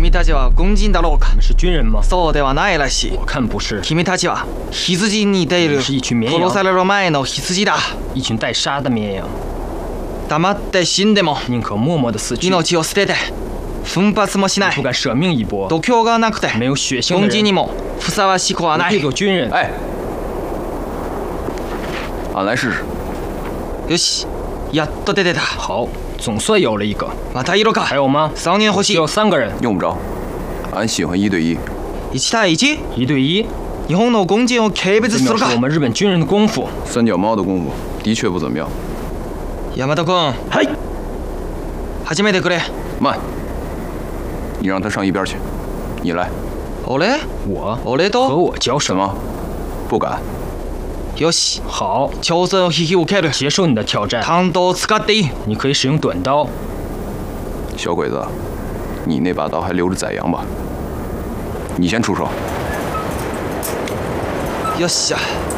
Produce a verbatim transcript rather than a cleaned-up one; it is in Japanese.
君たちは軍人だろうか？ 你们是军人吗？ そうではないらしい。 我看不是， 君たちは羊に似ている。 是一群绵羊殺される前の羊だ。 一群带杀的绵羊， 黙って死んでも宁可默默的死去， 命を捨てて奮発もしない。 不敢舍命一搏。 度胸がなくて没有血性的人， 軍人にもふさわしくはない。 配做军人。 哎，俺来试试。 よし、やっと出てた。 好，总算有了一个。 またいるか？ 还有吗？ 三人欲しい。 只有三个人， 用不着，俺喜欢一对一。 一対一？ 一对一。 日本の軍人を軽蔑这するか？ 表示我们日本军人的功夫。 三脚猫的功夫的确不怎么样。 大和君， 嗨， 始めてくれ。 慢，你让他上一边去，你来。 俺？ 我俺と？ 和我交手。 什么？不敢。 よし、 好， 挑戦を引き受ける。 接受你的挑战。 短刀を使っていい。 你可以使用短刀。 小鬼子，你那把刀还留着宰羊吧？你先出手。 よっしゃ。